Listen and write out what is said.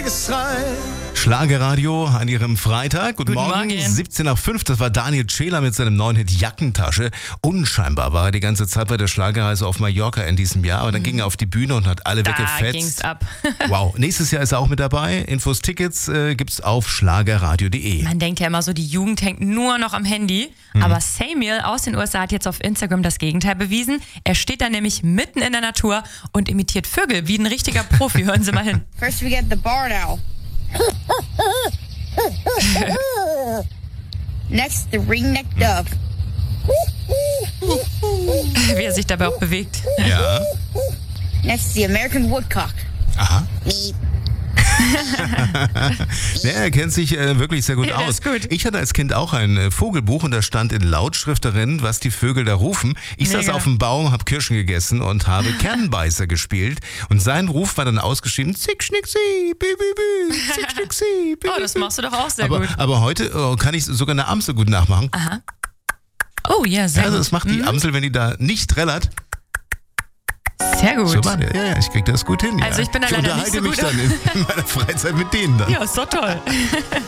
Geschrei. Schlagerradio an Ihrem Freitag. Guten Morgen. 17:05, das war Daniel Cehler mit seinem neuen Hit Jackentasche. Unscheinbar war er die ganze Zeit bei der Schlagerreise auf Mallorca in diesem Jahr. Aber dann ging er auf die Bühne und hat alle weggefetzt. Da ging's ab. Wow, nächstes Jahr ist er auch mit dabei. Infos, Tickets gibt's auf schlagerradio.de. Man denkt ja immer so, die Jugend hängt nur noch am Handy. Aber Samuel aus den USA hat jetzt auf Instagram das Gegenteil bewiesen. Er steht da nämlich mitten in der Natur und imitiert Vögel wie ein richtiger Profi. Hören Sie mal hin. First we get the barn owl. Next, the ring-necked dove. Wie er sich dabei auch bewegt. Ja. Next, the American woodcock. Aha. Meep. Ja, er kennt sich wirklich sehr gut Ja, aus. ist gut. Ich hatte als Kind auch ein Vogelbuch und da stand in Lautschrift darin, was die Vögel da rufen. Ich saß Mega. auf dem Baum, habe Kirschen gegessen und habe Kernbeißer gespielt. Und sein Ruf war dann ausgeschrieben, zick, schnick, sie, bü, bü, bü, zick, schnick, sie, bü, Oh, das bü. machst du doch auch sehr gut. Aber heute kann ich sogar eine Amsel gut nachmachen. Aha. Oh ja, sehr Also gut. das macht die Amsel, wenn die da nicht trällert. Sehr gut. So war der. Ja, ich krieg das gut hin. Ja. Also ich bin da leider nicht unterhalte so mich gut. dann in meiner Freizeit mit denen dann. Ja, ist doch toll.